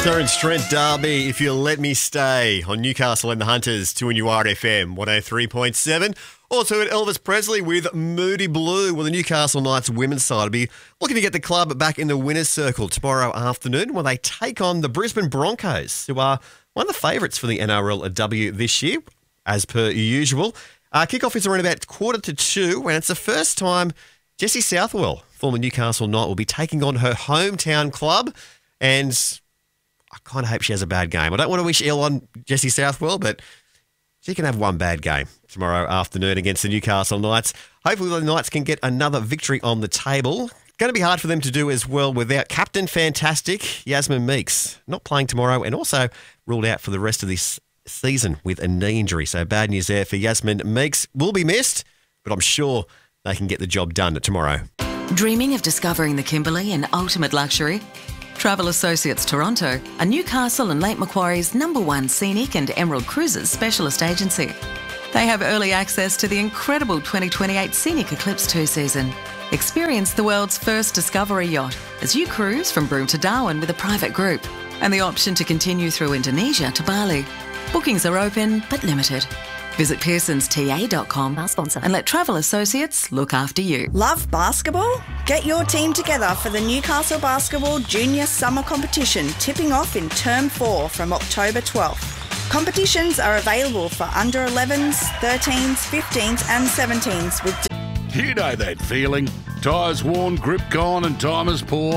Terence Trent D'Arby, If You'll Let Me Stay, on Newcastle and the Hunters, 2NUR FM 103.7. Also at Elvis Presley with Moody Blue. Well, the Newcastle Knights women's side will be looking to get the club back in the winner's circle tomorrow afternoon when they take on the Brisbane Broncos, who are one of the favourites for the NRLW this year, as per usual. Kickoff is around about 1:45, and it's the first time Jessie Southwell, former Newcastle Knight, will be taking on her hometown club, and I kind of hope she has a bad game. I don't want to wish ill on Jessie Southwell, but she can have one bad game tomorrow afternoon against the Newcastle Knights. Hopefully the Knights can get another victory on the table. Going to be hard for them to do as well without Captain Fantastic Yasmin Meeks not playing tomorrow and also ruled out for the rest of this season with a knee injury. So bad news there for Yasmin Meeks. Will be missed, but I'm sure they can get the job done tomorrow. Dreaming of discovering the Kimberley in ultimate luxury? Travel Associates Toronto are Newcastle and Lake Macquarie's #1 scenic and Emerald Cruises specialist agency. They have early access to the incredible 2028 Scenic Eclipse 2 season. Experience the world's first discovery yacht as you cruise from Broome to Darwin with a private group, and the option to continue through Indonesia to Bali. Bookings are open but limited. Visit pearsonsta.com, our sponsor, and let Travel Associates look after you. Love basketball? Get your team together for the Newcastle Basketball Junior Summer Competition, tipping off in Term 4 from October 12th. Competitions are available for under 11s, 13s, 15s and 17s with... You know that feeling. Tyres worn, grip gone and time is poor.